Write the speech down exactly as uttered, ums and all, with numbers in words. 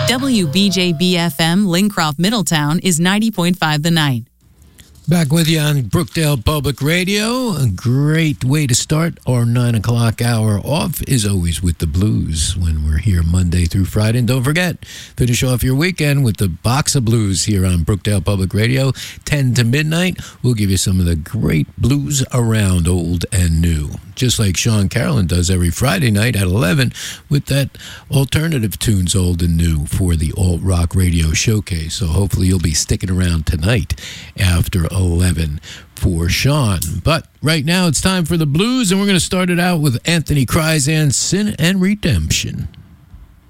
W B J B F M, Lincroft, Middletown is ninety point five The Night. Back with you on Brookdale Public Radio. A great way to start our nine o'clock hour off is always with the blues when we're here Monday through Friday. And don't forget, finish off your weekend with the Box of Blues here on Brookdale Public Radio, ten to midnight. We'll give you some of the great blues around, old and new. Just like Sean Carolyn does every Friday night at eleven with that alternative tunes, old and new, for the Alt Rock Radio Showcase. So hopefully you'll be sticking around tonight after eleven for Sean. But right now it's time for the blues, and we're going to start it out with Anthony Crizan, Sin and Redemption.